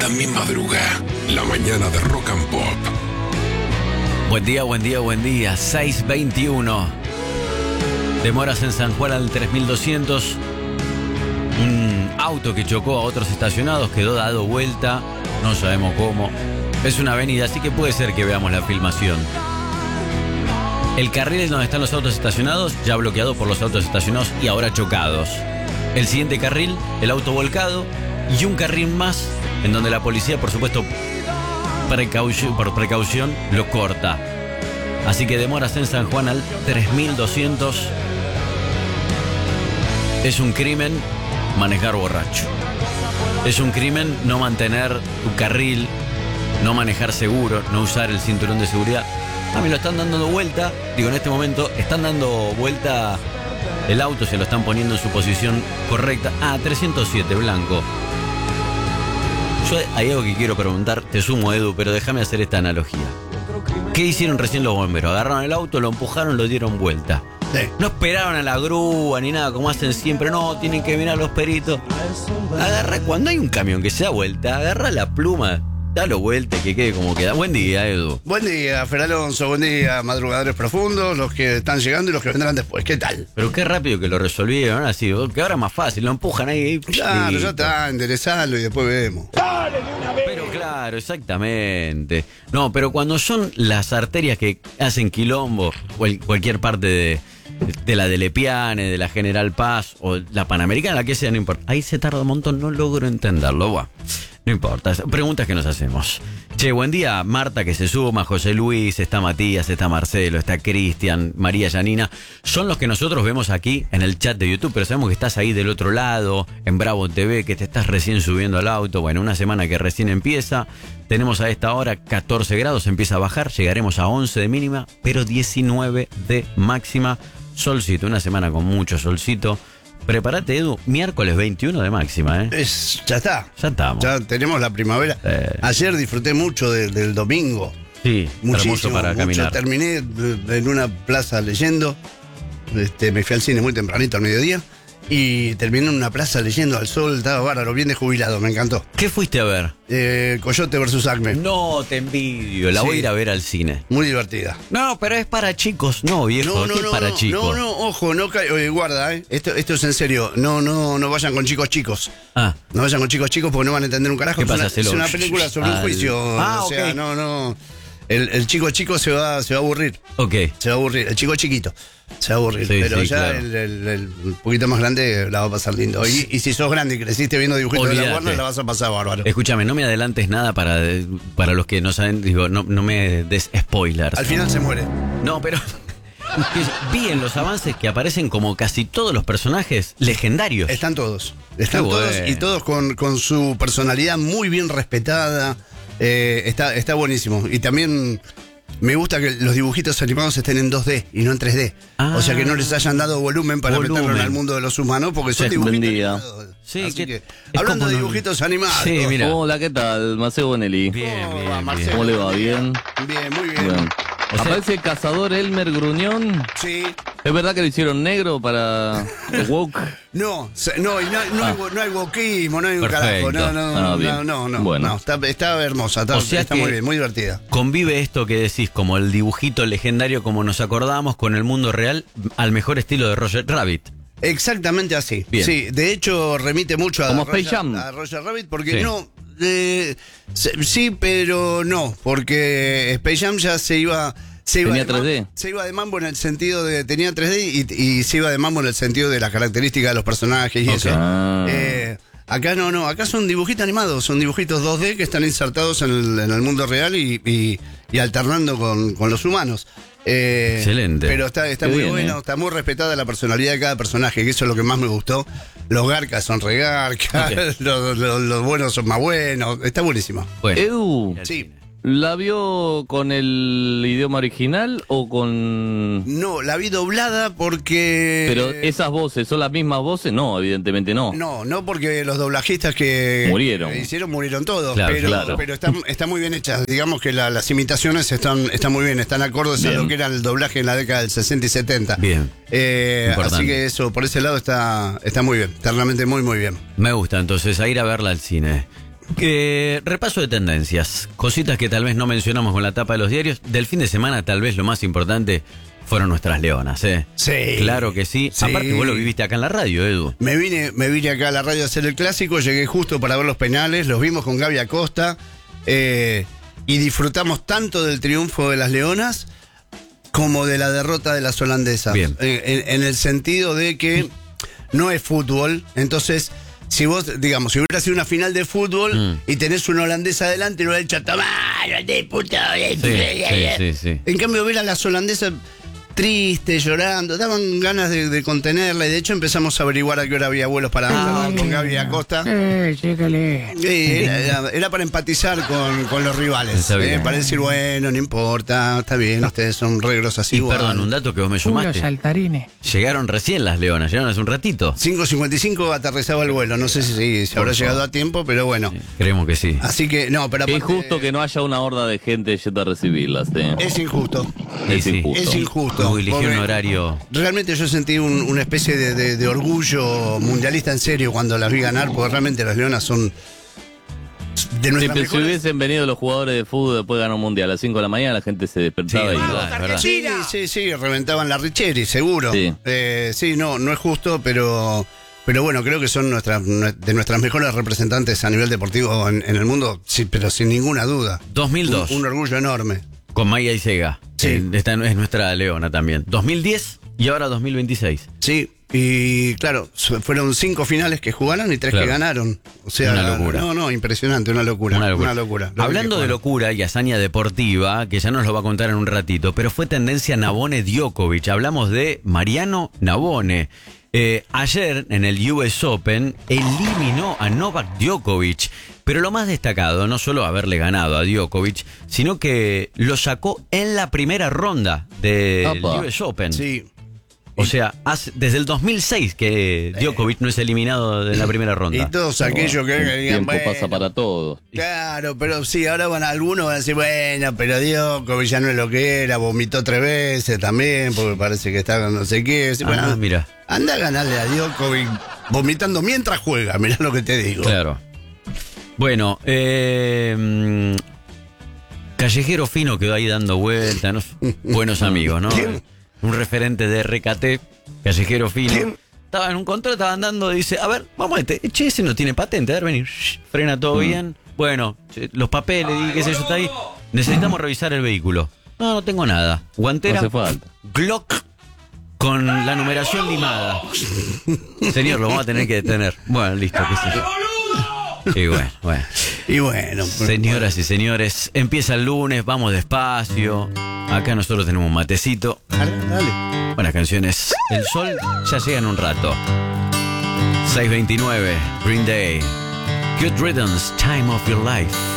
mi madruga, la mañana de Rock and Pop. Buen día, buen día, buen día. 6:21. Demoras en San Juan al 3200. Un auto que chocó a otros estacionados quedó dado vuelta. No sabemos cómo. Es una avenida, así que puede ser que veamos la filmación. El carril donde están los autos estacionados, ya bloqueado por los autos estacionados y ahora chocados. El siguiente carril, el auto volcado. Y un carril más, en donde la policía, por supuesto, por precaución, lo corta. Así que demoras en San Juan al 3200. Es un crimen manejar borracho. Es un crimen no mantener tu carril, no manejar seguro, no usar el cinturón de seguridad. A mí lo están dando vuelta, digo, en este momento están dando vuelta el auto, se lo están poniendo en su posición correcta. 307, blanco. Yo hay algo que quiero preguntar, te sumo, Edu, pero déjame hacer esta analogía. ¿Qué hicieron recién los bomberos? Agarraron el auto, lo empujaron, lo dieron vuelta. Sí. No esperaron a la grúa ni nada, como hacen siempre. No, tienen que mirar los peritos. Agarra, cuando hay un camión que se da vuelta, agarra la pluma, dalo vuelta y que quede como queda. Buen día, Edu. Buen día, Fer Alonso. Buen día, madrugadores profundos, los que están llegando y los que vendrán después. ¿Qué tal? Pero qué rápido que lo resolvieron, así, que ahora es más fácil, lo empujan ahí. Claro, ya está, enderezalo y después vemos. Pero claro, exactamente. No, pero cuando son las arterias que hacen quilombo, cualquier parte de la de Lepiane, de la General Paz o la Panamericana, la que sea, no importa. Ahí se tarda un montón, no logro entenderlo. Buah, no importa, preguntas que nos hacemos. Che, buen día, Marta que se suma, José Luis, está Matías, está Marcelo, está Cristian, María Yanina. Son los que nosotros vemos aquí en el chat de YouTube, pero sabemos que estás ahí del otro lado, en Bravo TV, que te estás recién subiendo al auto. Bueno, una semana que recién empieza. Tenemos a esta hora 14 grados, empieza a bajar, llegaremos a 11 de mínima, pero 19 de máxima. Solcito, una semana con mucho solcito. Prepárate, Edu, miércoles 21 de máxima, ¿eh? Ya está. Ya estamos. Ya tenemos la primavera. Ayer disfruté mucho del domingo. Sí, muchísimo, hermoso para caminar. Terminé en una plaza leyendo. Me fui al cine muy tempranito, al mediodía. Y terminé en una plaza leyendo al sol, estaba bárbaro, bien de jubilado, me encantó. ¿Qué fuiste a ver? Coyote vs. Acme. No, te envidio, la voy a ir a ver al cine. Muy divertida. No, pero es para chicos, no, viejo, ¿qué es para chicos? No, ojo, guarda, esto es en serio, no vayan con chicos. No vayan con chicos porque no van a entender un carajo. ¿Qué pasa? Es una película sobre un juicio, o sea, okay. No. El chico se va a aburrir. Ok. Se va a aburrir, el chiquito. Se va a aburrir, sí, pero sí, ya claro. el poquito más grande la va a pasar lindo. Y si sos grande y creciste viendo dibujitos de la Warner, la vas a pasar bárbaro. Escúchame, no me adelantes nada para los que no saben, digo, no me des spoilers. Al final se muere. No, pero vi en los avances que aparecen como casi todos los personajes legendarios. Están todos y todos con su personalidad muy bien respetada. Está buenísimo. Y también me gusta que los dibujitos animados estén en 2D y no en 3D. O sea que no les hayan dado volumen para meterlo en el mundo de los humanos, porque son dibujitos animados. Sí, así que hablando de dibujitos animados. Sí, mira. Hola, ¿qué tal? Maceo Bonelli. Bien. ¿Cómo le va? ¿Bien? Bien, muy bien. Aparece el cazador Elmer Gruñón. Sí. ¿Es verdad que lo hicieron negro para woke? No hay wokismo, no hay un Perfecto. carajo. No. Bueno. No, está hermosa, está muy bien, muy divertida. Convive esto que decís, como el dibujito legendario, como nos acordamos, con el mundo real, al mejor estilo de Roger Rabbit. Exactamente así. Bien. Sí, de hecho remite mucho Como Space Jam. a Roger Rabbit porque Sí. no. Sí, pero no, porque Space Jam ya se iba. Tenía 3D. Se iba de mambo en el sentido de. Tenía 3D y se iba de mambo en el sentido de las características de los personajes y eso. Acá no, acá son dibujitos animados, son dibujitos 2D que están insertados en el mundo real y alternando con los humanos. Excelente. Pero está muy bien, bueno, está muy respetada la personalidad de cada personaje, que eso es lo que más me gustó. Los garcas son regarcas, Okay. los buenos son más buenos, está buenísimo. Bueno, Edu, Sí. ¿la vio con el idioma original o con...? No, la vi doblada porque... Pero esas voces, ¿son las mismas voces? No, evidentemente no. No porque los doblajistas que Murieron. murieron todos, Claro, pero está muy bien hechas. Digamos que las imitaciones están muy bien, están acordes a Bien. lo que era el doblaje en la década del 60 y 70. Bien. Importante. Así que eso, por ese lado está muy bien, está realmente muy bien. Me gusta, entonces, a ir a verla al cine. Repaso de tendencias. Cositas que tal vez no mencionamos con la tapa de los diarios. Del fin de semana, tal vez lo más importante fueron nuestras leonas, ¿eh? Sí. Claro que sí. Aparte, vos lo viviste acá en la radio, Edu. Me vine acá a la radio a hacer el clásico, llegué justo para ver los penales, los vimos con Gaby Acosta, y disfrutamos tanto del triunfo de las leonas como de la derrota de las holandesas. Bien. En el sentido de que no es fútbol, entonces... Si vos, digamos, si hubiera sido una final de fútbol y tenés una holandesa adelante, lo hubiera dicho, tomá, de puta. Sí. En cambio, ver a las holandesas tristes, llorando, daban ganas de contenerla. Y de hecho empezamos a averiguar a qué hora había vuelos para Amsterdam con Gaby Acosta. Era para empatizar con los rivales. Para decir, bueno, no importa, está bien, ustedes son regros así. Y perdón, un dato que vos me sumaste. Saltarines. Llegaron recién las leonas, llegaron hace un ratito. 5:55 aterrizaba el vuelo. No sé si habrá llegado a tiempo, pero bueno. Creemos que sí. Así que, no, pero Es aparte, injusto que no haya una horda de gente yendo a recibirlas. es injusto. Es Sí. injusto. Es injusto. Eligió un Porque horario. realmente yo sentí una especie de orgullo mundialista en serio cuando las vi ganar, porque realmente las leonas son de nuestras Si mejores. hubiesen venido los jugadores de fútbol después de ganar un mundial a las 5 de la mañana, la gente se despertaba Sí, y verdad, verdad. Sí, reventaban la Richeri, seguro. Sí. Sí, no es justo, pero bueno, creo que son de nuestras mejores representantes a nivel deportivo en el mundo, sí, pero sin ninguna duda. 2002. Un orgullo enorme. Con Maya y Sega. Sí. Esta es nuestra leona también. 2010 y ahora 2026. Sí, y claro, fueron 5 finales que jugaron y 3 Claro. que ganaron. O sea, Una locura. No, impresionante, una locura. Una locura. Hablando de locura y hazaña deportiva, que ya nos lo va a contar en un ratito, pero fue tendencia Nabone Djokovic. Hablamos de Mariano Nabone. Ayer en el US Open eliminó a Novak Djokovic, pero lo más destacado, no solo haberle ganado a Djokovic, sino que lo sacó en la primera ronda del US Open. Sí. O sea, desde el 2006 que Djokovic no es eliminado de la primera ronda. Y todos aquellos que el digan, tiempo pasa para todos. Claro, pero sí, ahora algunos van a decir, bueno, pero Djokovic ya no es lo que era, vomitó 3 veces también, porque parece que está no sé qué. Bueno, mira. Anda a ganarle a Djokovic vomitando mientras juega, mirá lo que te digo. Claro. Bueno, Callejero Fino quedó ahí dando vueltas, ¿no? Buenos amigos, ¿no? ¿Quién? Un referente de RKT, Callejero Fino. ¿Quién? Estaba en un control, estaba andando, dice, a ver, vamos a che, ese no tiene patente, a ver, venir, frena todo bien. Bueno, los papeles y qué sé yo, está ahí. Necesitamos revisar el vehículo. No tengo nada. Guantera, No hace falta. Glock con la numeración limada. Señor, lo vamos a tener que detener. Bueno, listo, qué sé yo. Y bueno. Y bueno, Señoras y señores, empieza el lunes, vamos despacio. Acá nosotros tenemos un matecito. dale. Buenas canciones. El sol ya llega en un rato. 6:29, Green Day. Good riddance, time of your life.